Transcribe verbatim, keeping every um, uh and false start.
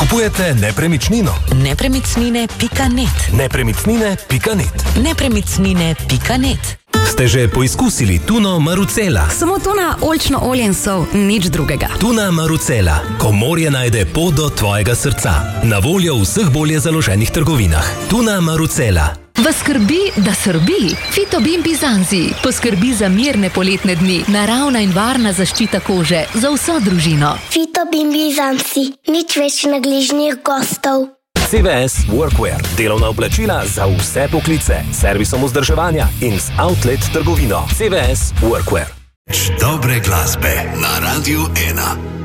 Kupujete nepremičnino? Nepremičnine pika net. Nepremičnine pika net. Nepremičnine pika net. Ste že poizkusili tuno Marucela? Samo tuna, oljčno olje in sol, nič drugega. Tuna Marucela, ko morje najde pot do tvojega srca. Na voljo v vseh bolje založenih trgovinah. Tuna Marucela. Vas skrbi, da srbi? Fitobin Bizanzi poskrbi za mirne poletne dni, naravna in varna zaščita kože za vso družino. Fitobin Bizanzi, nič več nagližnih gostov. C V S Workwear, delovna oblačila za vse poklice, servisom vzdrževanja in z outlet trgovino. C V S Workwear. Dobre glasbe na Radiu ena.